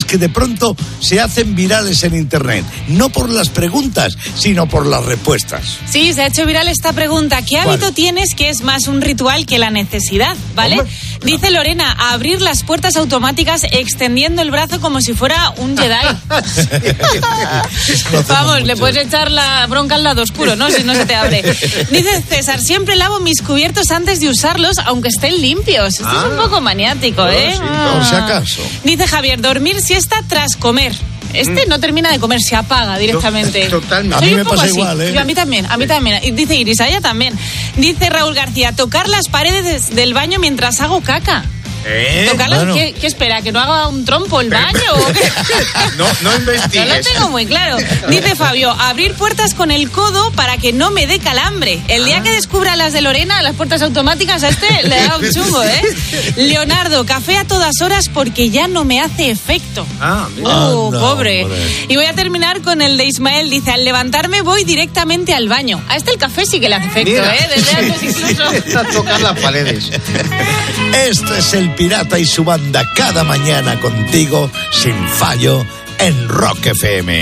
que de pronto se hacen virales en internet. No por las preguntas, sino por las respuestas. Sí, se ha hecho viral esta pregunta. ¿Qué hábito tienes que es más un ritual que la necesidad? ¿Vale? Hombre. Dice Lorena, abrir las puertas automáticas extendiendo el brazo como si fuera un Jedi. Vamos, le puedes echar la bronca al lado oscuro, ¿no? Si no se te abre. Dice César, siempre lavo mis cubiertos antes de usarlos, aunque estén limpios. Esto es un poco maniático, ¿eh? Sí, por si acaso. Dice Javier, dormir siesta tras comer. No termina de comer, se apaga directamente. Totalmente. A mí Soy me un poco pasa así. igual, ¿eh? Yo, a mí también. Y dice Iris, a ella también. Dice Raúl García, tocar las paredes del baño mientras hago caca. ¿Tocarlas? Bueno. ¿Qué espera? ¿Que no haga un trompo el baño? ¿O qué? No investigues. No lo tengo muy claro. Dice Fabio, abrir puertas con el codo para que no me dé calambre. El día que descubra las de Lorena, las puertas automáticas, a le da un chungo, ¿eh? Leonardo, café a todas horas porque ya no me hace efecto. Mira. No, Pobre. hombre. Y voy a terminar con el de Ismael. Dice, al levantarme voy directamente al baño. A el café sí que le hace efecto, Mira. ¿eh? Desde antes incluso. A tocar las paredes. Este es El Pirata y su banda cada mañana contigo, sin fallo, en Rock FM.